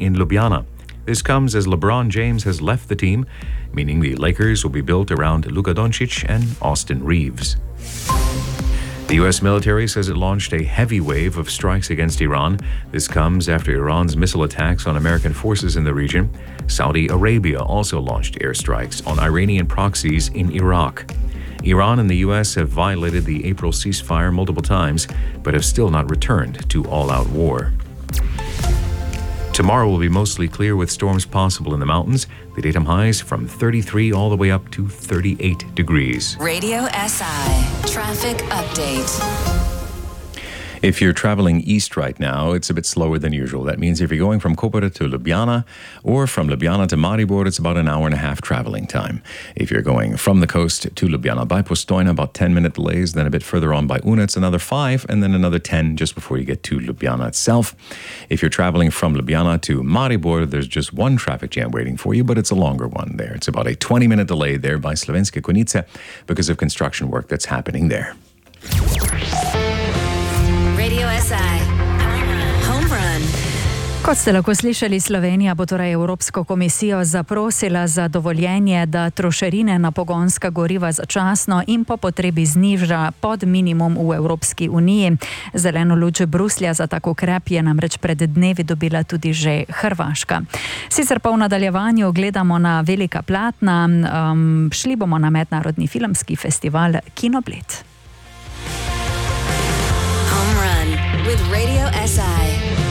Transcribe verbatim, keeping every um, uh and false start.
in Ljubljana. This comes as LeBron James has left the team, meaning the Lakers will be built around Luka Doncic and Austin Reeves. The U S military says it launched a heavy wave of strikes against Iran. This comes after Iran's missile attacks on American forces in the region. Saudi Arabia also launched airstrikes on Iranian proxies in Iraq. Iran and the U S have violated the April ceasefire multiple times, but have still not returned to all-out war. Tomorrow will be mostly clear with storms possible in the mountains. The daytime highs from thirty-three all the way up to thirty-eight degrees. Radio S I Traffic Update. If you're traveling east right now, it's a bit slower than usual. That means if you're going from Koper to Ljubljana or from Ljubljana to Maribor, it's about an hour and a half traveling time. If you're going from the coast to Ljubljana by Postojna, about ten minute delays, then a bit further on by Una, it's another five, and then another ten just before you get to Ljubljana itself. If you're traveling from Ljubljana to Maribor, there's just one traffic jam waiting for you, but it's a longer one there. It's about a twenty minute delay there by Slovenske Konjice because of construction work that's happening there. Radio S I Home Run. Kot ste lahko slišali, Slovenija bo torej Evropsko komisijo zaprosila za dovoljenje, da trošarine na pogonska goriva začasno in po potrebi zniža pod minimum v Evropski uniji. Zeleno luč Bruslja za tak ukrep je namreč pred dnevi dobila tudi že Hrvaška. Sicer pa v nadaljevanju gledamo na velika platna, um, šli bomo na mednarodni filmski festival Kinobled. Home Run with Radio S I.